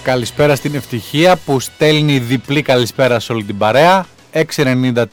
Καλησπέρα στην Ευτυχία που στέλνει διπλή καλησπέρα σε όλη την παρέα. 693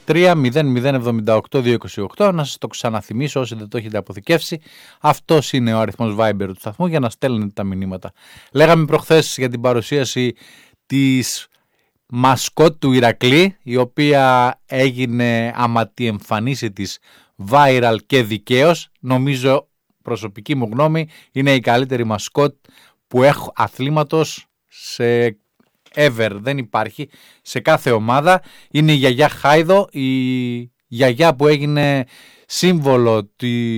0078 228. Να σας το ξαναθυμίσω όσοι δεν το έχετε αποθηκεύσει. Αυτός είναι ο αριθμός Viber του σταθμού για να στέλνετε τα μηνύματα. Λέγαμε προχθές για την παρουσίαση της μασκότ του Ηρακλή, η οποία έγινε άμα τη εμφανίση της viral και δικαίως. Νομίζω, προσωπική μου γνώμη, είναι η καλύτερη μασκότ που έχω αθλήματος σε ever, δεν υπάρχει σε κάθε ομάδα. Είναι η γιαγιά Χάιδο, η γιαγιά που έγινε σύμβολο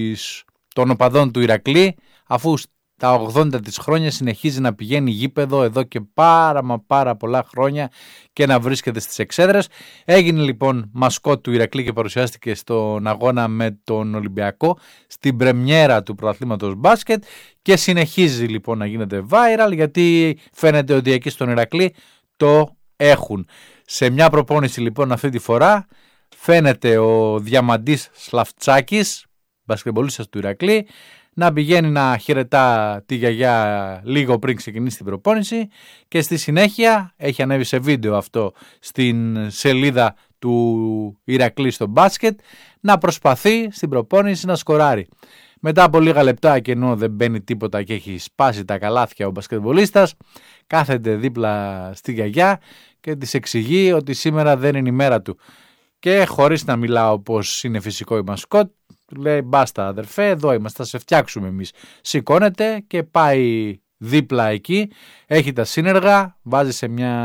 των οπαδών του Ηρακλή, αφού τα 80 της χρόνια συνεχίζει να πηγαίνει γήπεδο εδώ και πάρα πολλά χρόνια και να βρίσκεται στις εξέδρες. Έγινε λοιπόν μασκότ του Ηρακλή και παρουσιάστηκε στον αγώνα με τον Ολυμπιακό στην πρεμιέρα του πρωταθλήματος μπάσκετ και συνεχίζει λοιπόν να γίνεται viral, γιατί φαίνεται ότι εκεί στον Ηρακλή το έχουν. Σε μια προπόνηση λοιπόν αυτή τη φορά φαίνεται ο διαμαντής Σλαφτσάκης, μπασκετμπολίστας του Ηρακλή, να πηγαίνει να χαιρετά τη γιαγιά λίγο πριν ξεκινήσει την προπόνηση και στη συνέχεια έχει ανέβει σε βίντεο αυτό στην σελίδα του Ηρακλή στο μπάσκετ να προσπαθεί στην προπόνηση να σκοράρει. Μετά από λίγα λεπτά και ενώ δεν μπαίνει τίποτα και έχει σπάσει τα καλάθια ο μπασκετμπολίστας, κάθεται δίπλα στη γιαγιά και της εξηγεί ότι σήμερα δεν είναι η μέρα του. Και χωρίς να μιλάω πως είναι φυσικό η μασκότ, του λέει μπάστα αδερφέ, εδώ είμαστε, θα σε φτιάξουμε εμείς. Σηκώνεται και πάει δίπλα εκεί, έχει τα σύνεργα, βάζει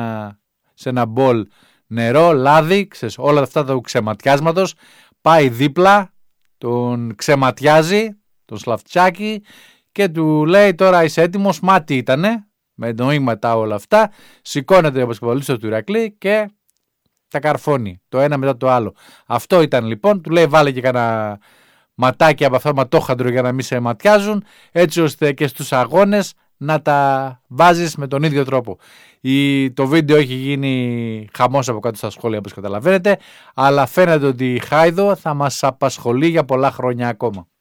σε ένα μπολ νερό, λάδι, ξέρεις, όλα αυτά του ξεματιάσματος, πάει δίπλα, τον ξεματιάζει, τον Σλαφτσάκη και του λέει τώρα είσαι έτοιμος, μάτι ήτανε, με νοήματα όλα αυτά, σηκώνεται ο μπασκετμπολίστας του Ηρακλή και τα καρφώνει το ένα μετά το άλλο. Αυτό ήταν λοιπόν, του λέει βάλε και κανένα ματάκι από αυτό ματόχαντρο για να μην σε ματιάζουν, έτσι ώστε και στους αγώνες να τα βάζεις με τον ίδιο τρόπο. Το βίντεο έχει γίνει χαμός από κάτω στα σχόλια όπως καταλαβαίνετε, αλλά φαίνεται ότι η Χάιδο θα μας απασχολεί για πολλά χρόνια ακόμα.